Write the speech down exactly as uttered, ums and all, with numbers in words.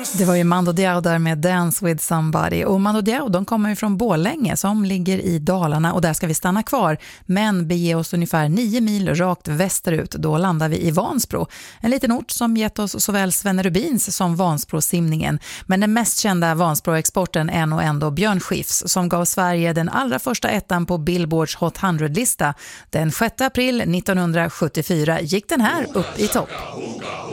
Det var ju Mando Diao där med Dance with somebody. Och Mando Diao, de kommer ju från Borlänge som ligger i Dalarna och där ska vi stanna kvar. Men bege oss ungefär nio mil rakt västerut. Då landar vi i Vansbro. En liten ort som gett oss såväl Svenne Rubins som Vansbro-simningen. Men den mest kända Vansbro-exporten är nog ändå Björn Skifs som gav Sverige den allra första ettan på Billboards Hot hundra-lista. Den sjätte april nittonhundrasjuttiofyra gick den här upp i topp.